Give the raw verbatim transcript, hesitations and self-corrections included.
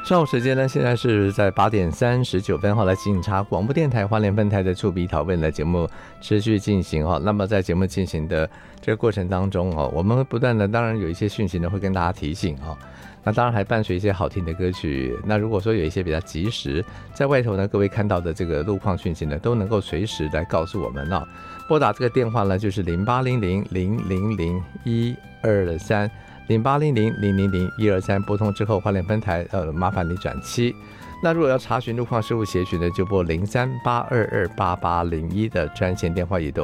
上午时间呢，现在是在八点三十九分哈，来警察广播电台花莲分台的触笔讨论的节目持续进行哈。那么在节目进行的这个过程当中哦，我们会不断的，当然有一些讯息呢会跟大家提醒哈。那当然还伴随一些好听的歌曲。那如果说有一些比较及时，在外头呢，各位看到的这个路况讯息呢，都能够随时来告诉我们哦。拨打这个电话呢，就是零八零零零零零一二三。零八零零零零零一二三，拨通之后，花莲分台呃，麻烦你转七。那如果要查询路况事务协询呢，就拨零三八二二八八零一的专线电话也都